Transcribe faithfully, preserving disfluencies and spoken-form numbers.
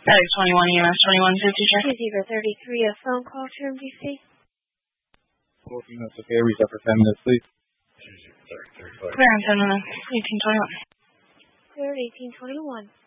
X twenty-one E M S twenty-one two, teacher. Two zero thirty-three, a phone call to M D C. fourteen minutes, okay. Reset for ten minutes, please. Clear on ten minutes. eighteen twenty-one. Clear at eighteen twenty-one.